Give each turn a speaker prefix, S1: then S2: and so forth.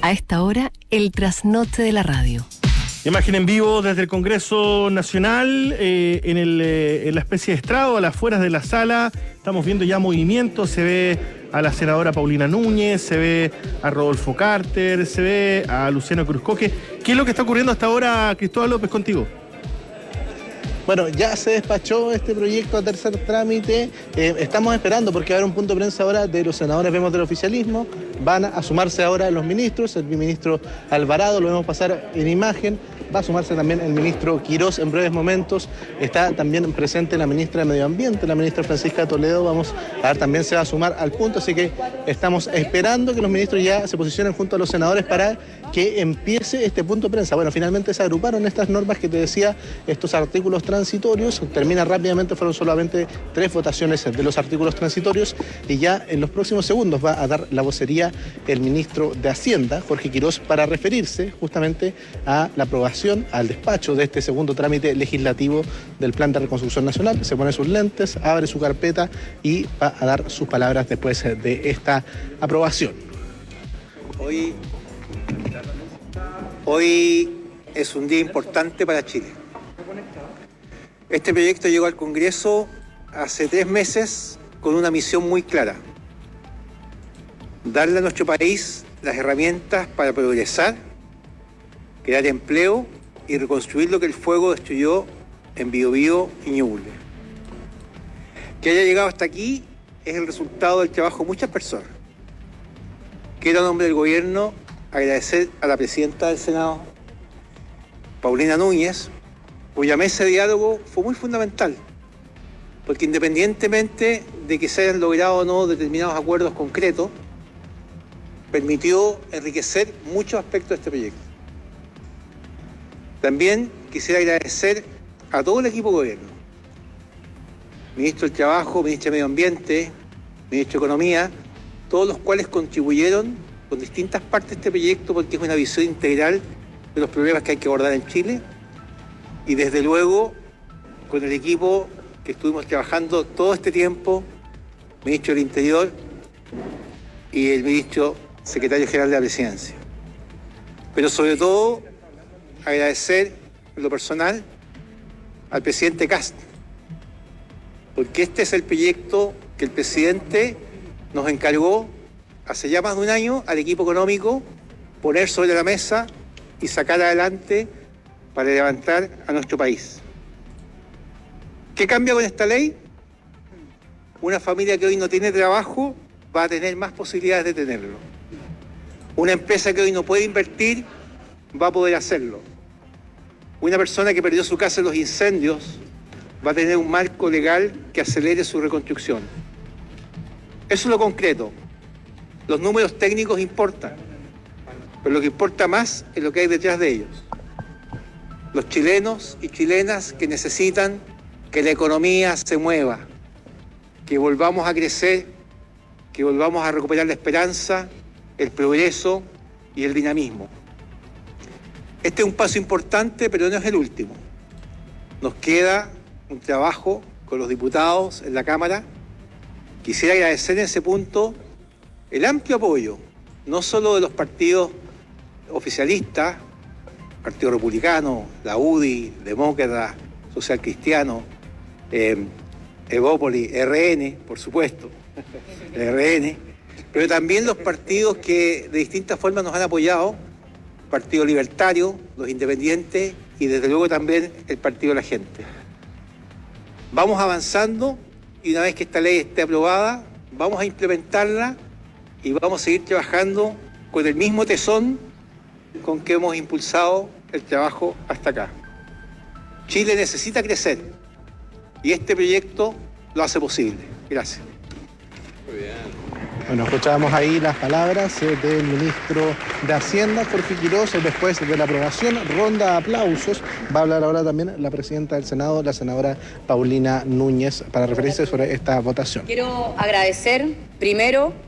S1: A esta hora, el trasnoche de la radio.
S2: Imagen en vivo desde el Congreso Nacional, en la especie de estrado, a las afueras de la sala. Estamos viendo ya movimiento, se ve a la senadora Paulina Núñez, se ve a Rodolfo Carter, se ve a Luciano Cruzcoque. ¿Qué es lo que está ocurriendo hasta ahora, Cristóbal López, contigo?
S3: Bueno, ya se despachó este proyecto a tercer trámite. Estamos esperando porque va a haber un punto de prensa ahora de los senadores, vemos, del oficialismo. Van a sumarse ahora los ministros, el ministro Alvarado, lo vemos pasar en imagen. Va a sumarse también el ministro Quirós en breves momentos. Está también presente la ministra de Medio Ambiente, la ministra Francisca Toledo. Vamos a ver, también se va a sumar al punto. Así que estamos esperando que los ministros ya se posicionen junto a los senadores para que empiece este punto de prensa. Bueno, finalmente se agruparon estas normas que te decía, estos artículos transitorios. Termina rápidamente, fueron solamente 3 votaciones de los artículos transitorios y ya en los próximos segundos va a dar la vocería el ministro de Hacienda, Jorge Quirós, para referirse justamente a la aprobación, al despacho de este segundo trámite legislativo del Plan de Reconstrucción Nacional. Se pone sus lentes, abre su carpeta y va a dar sus palabras después de esta aprobación.
S4: Hoy es un día importante para Chile. Este proyecto llegó al Congreso hace 3 meses con una misión muy clara: darle a nuestro país las herramientas para progresar, crear empleo y reconstruir lo que el fuego destruyó en Biobío y Ñuble. Que haya llegado hasta aquí es el resultado del trabajo de muchas personas. Quiero, en nombre del gobierno, agradecer a la presidenta del Senado, Paulina Núñez, cuya mesa de diálogo fue muy fundamental, porque independientemente de que se hayan logrado o no determinados acuerdos concretos, permitió enriquecer muchos aspectos de este proyecto. También quisiera agradecer a todo el equipo de gobierno, ministro del Trabajo, ministro de Medio Ambiente, ministro de Economía, todos los cuales contribuyeron con distintas partes de este proyecto, porque es una visión integral de los problemas que hay que abordar en Chile, y desde luego con el equipo que estuvimos trabajando todo este tiempo, ministro del Interior y el ministro secretario general de la Presidencia. Pero sobre todo agradecer en lo personal al presidente Kast, porque este es el proyecto que el presidente nos encargó hace ya más de un año al equipo económico poner sobre la mesa y sacar adelante para levantar a nuestro país. ¿Qué cambia con esta ley? Una familia que hoy no tiene trabajo va a tener más posibilidades de tenerlo. Una empresa que hoy no puede invertir va a poder hacerlo. Una persona que perdió su casa en los incendios va a tener un marco legal que acelere su reconstrucción. Eso es lo concreto. Los números técnicos importan, pero lo que importa más es lo que hay detrás de ellos. Los chilenos y chilenas que necesitan que la economía se mueva, que volvamos a crecer, que volvamos a recuperar la esperanza, el progreso y el dinamismo. Este es un paso importante, pero no es el último. Nos queda un trabajo con los diputados en la Cámara. Quisiera agradecer en ese punto el amplio apoyo, no solo de los partidos oficialistas, Partido Republicano, la UDI, Demócrata, Social Cristiano, Evópoli, RN, por supuesto, RN, pero también los partidos que de distintas formas nos han apoyado, Partido Libertario, los Independientes y desde luego también el Partido de la Gente. Vamos avanzando y una vez que esta ley esté aprobada, vamos a implementarla y vamos a seguir trabajando con el mismo tesón con que hemos impulsado el trabajo hasta acá. Chile necesita crecer y este proyecto lo hace posible. Gracias.
S3: Muy bien. Bueno, escuchábamos ahí las palabras del ministro de Hacienda, Jorge Quirós, después de la aprobación, ronda de aplausos. Va a hablar ahora también la presidenta del Senado, la senadora Paulina Núñez, para referirse sobre esta votación.
S5: Quiero agradecer primero